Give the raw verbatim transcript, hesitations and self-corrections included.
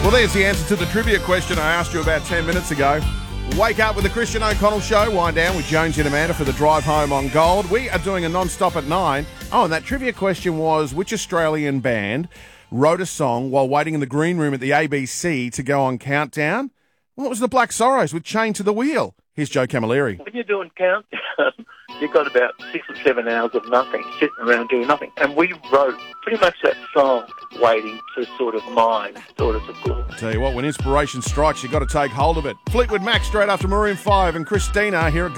Well, there's the answer to the trivia question I asked you about ten minutes ago. Wake up with the Christian O'Connell Show. Wind down with Jonesy and Amanda for the drive home on Gold. We are doing a non-stop at nine. Oh, and that trivia question was, which Australian band wrote a song while waiting in the green room at the A B C to go on Countdown? Well, it was the Black Sorrows with Chained to the Wheel. Here's Joe Camilleri. When you're doing Countdown, you've got about six or seven hours of nothing, sitting around doing nothing. And we wrote pretty much that song waiting to sort of mine, sort of support. Tell you what, when inspiration strikes, you've got to take hold of it. Fleetwood Mac straight after Maroon five and Christina here at